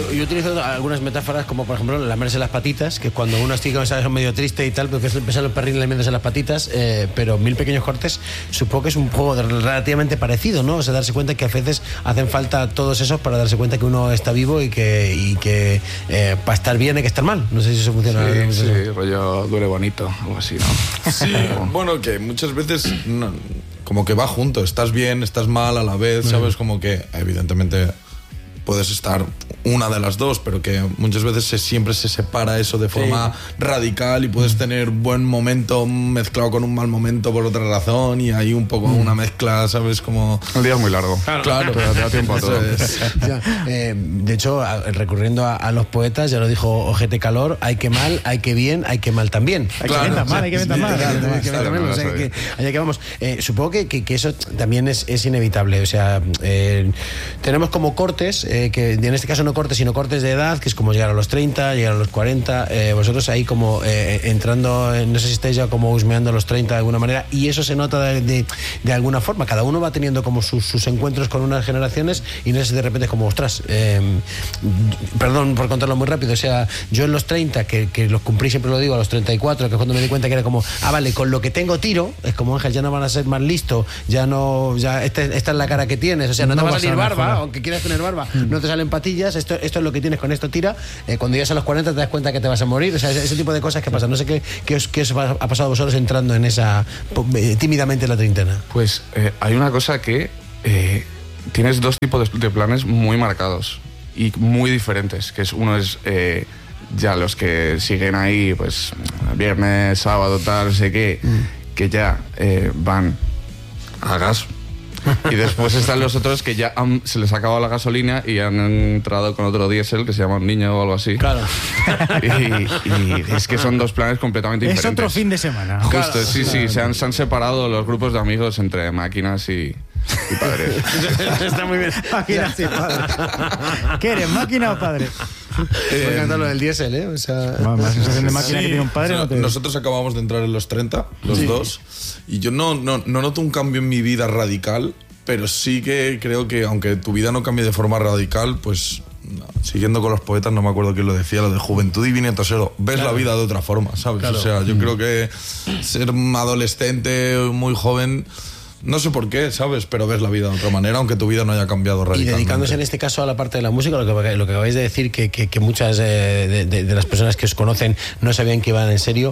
yo utilizo algunas metáforas como, por ejemplo, lamerse las patitas, que cuando uno está medio triste y tal, porque empiezan los perriles lamiéndose las patitas, pero Mil pequeños cortes, supongo que es un juego relativamente parecido, ¿no? O sea, darse cuenta que a veces hacen falta todos esos para darse cuenta que uno está vivo y que para estar bien hay que estar mal. No sé si eso funciona. Sí, rollo duele bonito, algo así, ¿no? Sí, bueno, que muchas veces como que va junto, estás bien, estás mal a la vez, ¿sabes? Como que evidentemente puedes estar una de las dos, pero que muchas veces siempre se separa eso de forma radical y puedes tener buen momento mezclado con un mal momento por otra razón y hay un poco una mezcla, ¿sabes? Como... El día es muy largo. Claro, pero te da tiempo a todo. De hecho, recurriendo a los poetas, ya lo dijo Ojete Calor, hay que mal, hay que bien, hay que mal también. Hay que bien tan mal, hay que bien tan mal. Allá que vamos. Supongo que eso también es inevitable. O sea, tenemos como cortes, que en este caso no cortes, sino cortes de edad, que es como llegar a los 30, llegar a los 40, vosotros ahí como entrando, no sé si estáis ya como husmeando a los 30 de alguna manera, y eso se nota de alguna forma, cada uno va teniendo como sus encuentros con unas generaciones y no sé si de repente es como, ostras, perdón por contarlo muy rápido, o sea, yo en los 30, que los cumplí, siempre lo digo, a los 34, que es cuando me di cuenta que era como, vale, con lo que tengo tiro, es como, Ángel, ya no van a ser más listo, ya no, ya esta es la cara que tienes, o sea, no te va a salir barba, aunque quieras tener barba, no te salen patillas, esto es lo que tienes, con esto tira, cuando llegas a los 40 te das cuenta que te vas a morir, o sea, ese tipo de cosas que pasan. No sé qué os ha pasado a vosotros entrando en esa, tímidamente en la treintena. Pues hay una cosa que tienes dos tipos de planes muy marcados y muy diferentes, que uno es ya los que siguen ahí, pues viernes, sábado, tal, no sé qué, que ya van a gas. Y después están los otros que ya se les ha acabado la gasolina y han entrado con otro diésel que se llama un niño o algo así. Claro. Y es que son dos planes completamente diferentes. Es otro fin de semana. Justo, Claro. sí. Se han separado los grupos de amigos entre máquinas y padres. Está muy bien. Máquinas y padres. ¿Qué eres, máquina o padre? Me encanta lo del diésel, ¿eh? O sea, Más sensación de máquina que tiene un padre. O sea, No te... nosotros acabamos de entrar en los 30, los dos, y yo no noto un cambio en mi vida radical, pero sí que creo que aunque tu vida no cambie de forma radical, pues siguiendo con los poetas, no me acuerdo quién lo decía, lo de juventud y viento cero, ves la vida de otra forma, ¿sabes? Claro. O sea, yo creo que ser adolescente, muy joven, no sé por qué, ¿sabes? Pero ves la vida de otra manera, aunque tu vida no haya cambiado radicalmente. Y dedicándose en este caso a la parte de la música, lo que acabáis de decir, que muchas de las personas que os conocen no sabían que iban en serio,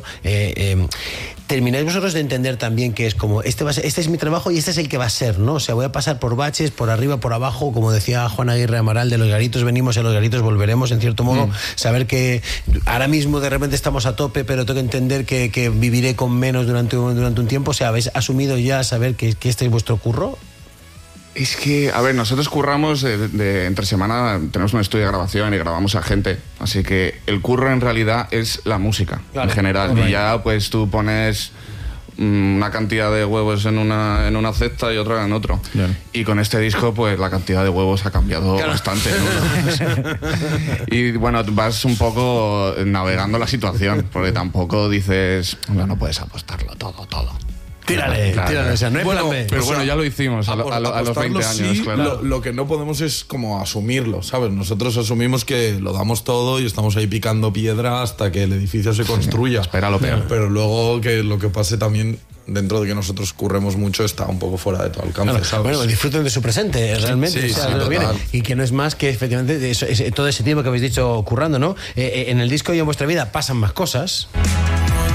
termináis vosotros de entender también que es como, este es mi trabajo y este es el que va a ser, ¿no? O sea, voy a pasar por baches, por arriba, por abajo, como decía Juan Aguirre Amaral, de los garitos venimos y a los garitos volveremos, en cierto modo, saber que ahora mismo de repente estamos a tope, pero tengo que entender que viviré con menos durante un tiempo. O sea, ¿habéis asumido ya saber que este es vuestro curro? Es que, a ver, nosotros curramos entre semana, tenemos un estudio de grabación y grabamos a gente, así que el curro en realidad es la música, claro, en general, correcto. Y ya pues tú pones una cantidad de huevos en una cesta y otra en otro. Bien. Y con este disco pues la cantidad de huevos ha cambiado bastante, ¿no? Y bueno, vas un poco navegando la situación, porque tampoco dices, no puedes apostarlo todo. Tírale, o sea, no hay plan B. Pero bueno, ya lo hicimos a los 20 años, sí, claro. Lo que no podemos es como asumirlo, ¿sabes? Nosotros asumimos que lo damos todo y estamos ahí picando piedra hasta que el edificio se construya. Espera lo peor. Pero luego que lo que pase también, dentro de que nosotros curremos mucho, está un poco fuera de tu alcance, claro. ¿sabes? Bueno, disfruten de su presente, realmente. Sí, o sea, sí, viene. Y que no es más que efectivamente todo ese tiempo que habéis dicho currando, ¿no? En el disco y en vuestra vida pasan más cosas.